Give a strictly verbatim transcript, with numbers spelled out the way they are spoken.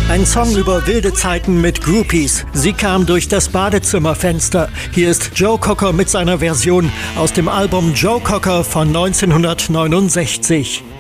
Ein Song über wilde Zeiten mit Groupies. Sie kam durch das Badezimmerfenster. Hier ist Joe Cocker mit seiner Version aus dem Album Joe Cocker von neunzehnhundertneunundsechzig.